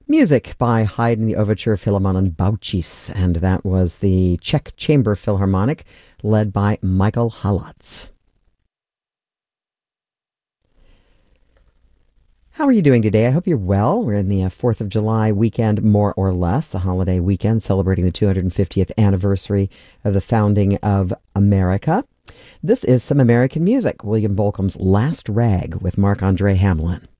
Music by Haydn, the Overture Philharmonion Baucis, and that was the Czech Chamber Philharmonic led by Michael Halatz. How are you doing today? I hope you're well. We're in the 4th of July weekend, more or less, the holiday weekend, celebrating the 250th anniversary of the founding of America. This is some American music, William Bolcom's Last Rag with Marc-Andre Hamelin.